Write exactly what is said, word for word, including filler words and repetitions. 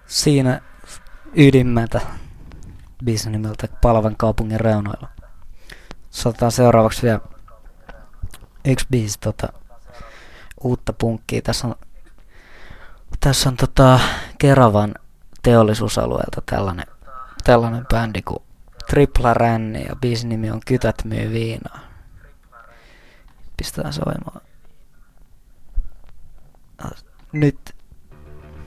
siinä ydinmätä biisin nimeltä Palavan kaupungin reunoilla. Soitetaan seuraavaksi vielä yksi biisi tota, uutta punkkia. Tässä on, tässä on tota, Keravan teollisuusalueelta tällainen, tällainen bändi kuin Tripla Ränni ja biisin nimi on Kytät myy viinaa. Pistetään soimaan. Nyt